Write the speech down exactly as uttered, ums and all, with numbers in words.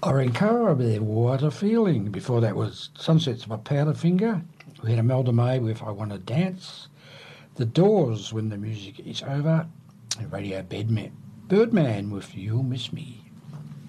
Orincara with What a Feeling. Before that was Sunsets by Powderfinger. We had Imelda May with I Wanna Dance. The Doors, When the Music is Over. And Radio Bedman, Birdman with You'll Miss Me.